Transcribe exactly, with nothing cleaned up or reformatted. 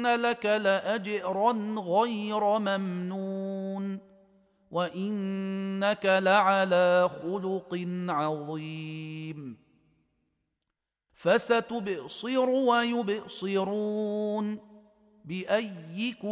لك لأجرا غير ممنون وإنك لعلى خلق عظيم فستبصر ويبصرون بأيكم